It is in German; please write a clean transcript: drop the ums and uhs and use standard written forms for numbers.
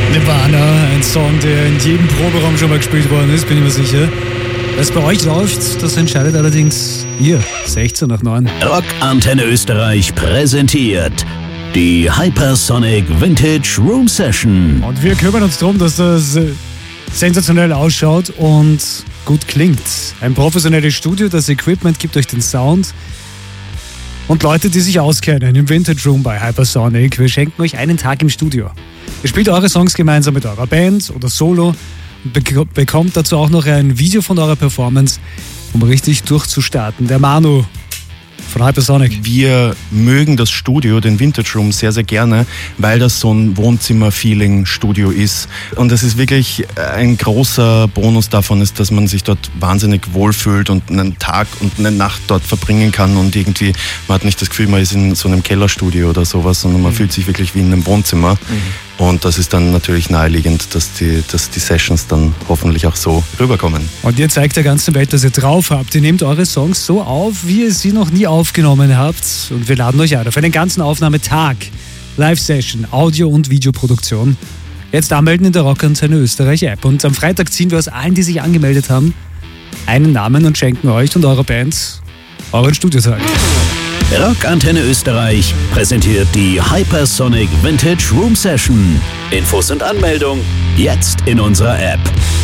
Nirvana, ein Song, der in jedem Proberaum schon mal gespielt worden ist, bin ich mir sicher. Was bei euch läuft, das entscheidet allerdings ihr, 16 nach 9. Rock Antenne Österreich präsentiert die Hypersonic Vintage Room Session. Und wir kümmern uns darum, dass das sensationell ausschaut und gut klingt. Ein professionelles Studio, das Equipment gibt euch den Sound. Und Leute, die sich auskennen im Vintage Room bei Hypersonic, wir schenken euch einen Tag im Studio. Ihr spielt eure Songs gemeinsam mit eurer Band oder solo und bekommt dazu auch noch ein Video von eurer Performance, um richtig durchzustarten. Der Manu von Hypersonic. Wir mögen das Studio, den Vintage Room, sehr, sehr gerne, weil das so ein Wohnzimmer-Feeling-Studio ist. Und es ist wirklich ein großer Bonus davon ist, dass man sich dort wahnsinnig wohlfühlt und einen Tag und eine Nacht dort verbringen kann und irgendwie, man hat nicht das Gefühl, man ist in so einem Kellerstudio oder sowas, sondern man fühlt sich wirklich wie in einem Wohnzimmer. Und das ist dann natürlich naheliegend, dass die Sessions dann hoffentlich auch so rüberkommen. Und ihr zeigt der ganzen Welt, dass ihr drauf habt. Ihr nehmt eure Songs so auf, wie ihr sie noch nie aufgenommen habt. Und wir laden euch ein auf einen ganzen Aufnahmetag. Live-Session, Audio- und Videoproduktion. Jetzt anmelden in der Rock Antenne Österreich App. Und am Freitag ziehen wir aus allen, die sich angemeldet haben, einen Namen und schenken euch und eurer Band euren Studiotag. Rock Antenne Österreich präsentiert die Hypersonic Vintage Room Session. Infos und Anmeldung jetzt in unserer App.